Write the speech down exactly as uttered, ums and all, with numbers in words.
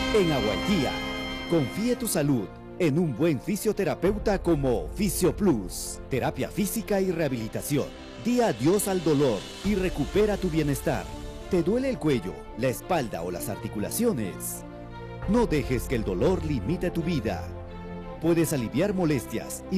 En Aguantía, confíe tu salud en un buen fisioterapeuta como FisioPlus. Terapia física y rehabilitación. Di adiós al dolor y recupera tu bienestar. ¿Te duele el cuello, la espalda o las articulaciones? No dejes que el dolor limite tu vida. Puedes aliviar molestias y